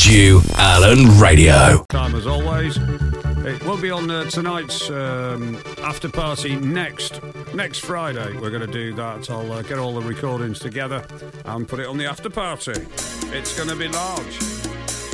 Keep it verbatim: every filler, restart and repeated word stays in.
Stu Allen Radio. Time as always. It will be on uh, tonight's um, after party next next Friday. We're going to do that. I'll uh, get all the recordings together and put it on the after party. It's going to be large.